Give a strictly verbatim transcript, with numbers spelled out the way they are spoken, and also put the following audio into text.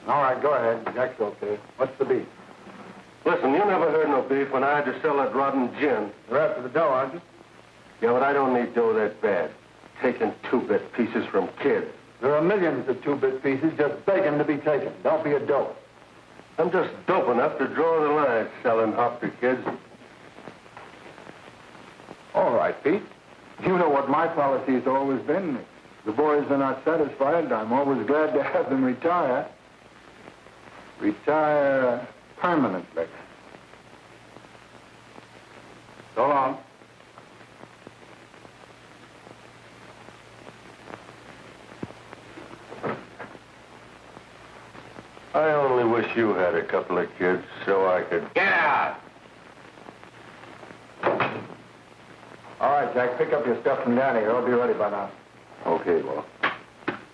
All right, go ahead. Jack's okay. What's the beef? Listen, you never heard no beef when I had to sell that rotten gin. You're after the dough, aren't you? Yeah, but I don't need dough that bad. Taking two-bit pieces from kids. There are millions of two-bit pieces just begging to be taken. Don't be a dope. I'm just dope enough to draw the line selling hop to kids. All right, Pete. You know what my policy has always been. If the boys are not satisfied, I'm always glad to have them retire. Retire permanently. So long. I only wish you had a couple of kids so I could... Get out! All right, Jack, pick up your stuff from down here. I'll be ready by now. Okay, well.